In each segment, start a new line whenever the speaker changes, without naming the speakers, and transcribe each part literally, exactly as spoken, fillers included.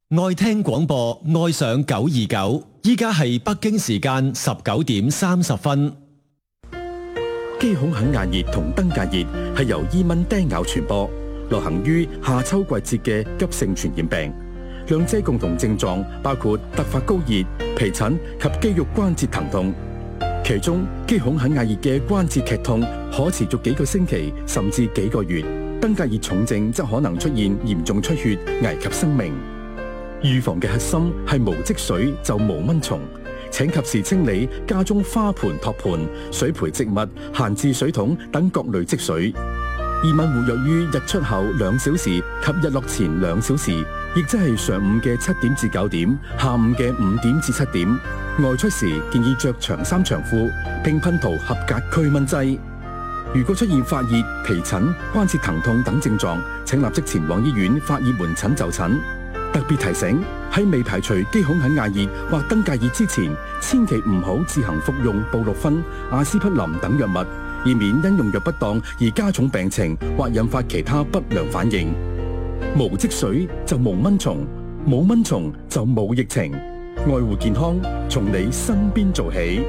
愛聽廣播，愛上九二九。依家係北京時間十九點三十分。
基孔肯亞熱同登革熱係由伊蚊叮咬傳播，流行於夏秋季節嘅急性傳染病。兩者共同症狀包括突發高熱、皮疹及肌肉關節疼痛。其中，基孔肯亞熱嘅關節劇痛可持續幾個星期甚至幾個月，登革熱重症則可能出現嚴重出血，危及生命。預防嘅核心係無積水就無蚊蟲，請及時清理家中花盆、托盤、水培植物、閒置水桶等各類積水。伊蚊活躍於日出後兩小時及日落前兩小時，亦即係上午嘅七點至九點，下午嘅五點至七點。外出時建議着長衫長褲，並噴塗合格驅蚊劑。如果出現發熱、皮疹、關節疼痛等症狀，請立即前往醫院發熱門診就診。特別提醒，喺未排除基孔肯亞熱或登革熱之前，千祈唔好自行服用布洛芬、阿司匹林等藥物，以免因用藥不當而加重病情或引發其他不良反應。無積水就無蚊蟲，冇蚊蟲就冇疫情。愛護健康，從你身邊做起。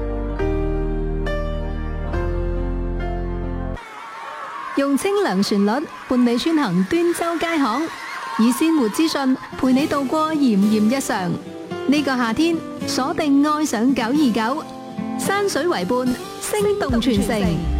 用清涼旋律伴你穿行端州街巷，以鮮活資訊陪你度過炎炎日常。呢個夏天鎖定愛上九二九，山水為伴，聲動全城。